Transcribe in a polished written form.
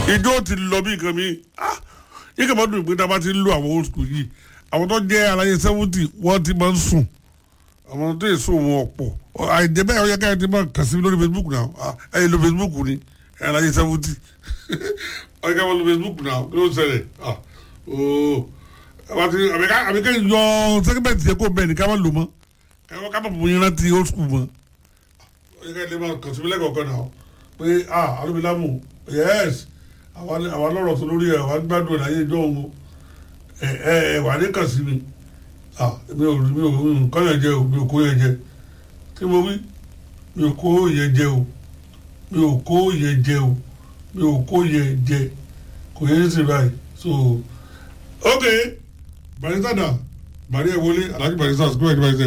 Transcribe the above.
ìjọ ti lọ bí nǹkan mi yìí kàn máa dùn pé tá a bá ti ń lo àwọn old school yìí àwọn tó jẹ́ aláyé 70 wọ́n ti máa ń sùn àwọn tó yẹ sùn wọn ọ̀pọ̀ àìjẹ́ bẹ́ẹ̀ ọ̀yẹ́ káyọ̀ ti máa kàn sí lórí Facebook náà ẹ̀yẹ lo Facebook ni aláyé 70 ọ̀yẹ́ káyọ̀ lo Facebook náà kí ló ń ṣẹlẹ̀ àbíkẹ́ yọ sẹ́kẹ́mẹ̀tì yẹ kó bẹ́ẹ̀ ni ká má lò mọ́ ká má bọ̀ yẹn láti old school mọ́ ọ̀yẹ́ káyọ̀ lè máa kàn sí lẹ́kọ̀ọ́kan náà pé alóbilámù yes àwa lọ́rọ̀ tó lórí ẹ̀ wá gbádùn ẹ̀ láyé ìjọ òun wà ní kàn sí mi mi ò kọ́ yẹn jẹ o mi ò kó yẹn jẹ kí mo wí mi ò kó yẹn jẹ o mi ò kó yẹn jẹ o mi ò kó yẹn jẹ kò yẹn sì báyìí so ok Barrister dà Bari ẹ wọlé Alhaji Barrister sukuu ẹ ní Barrister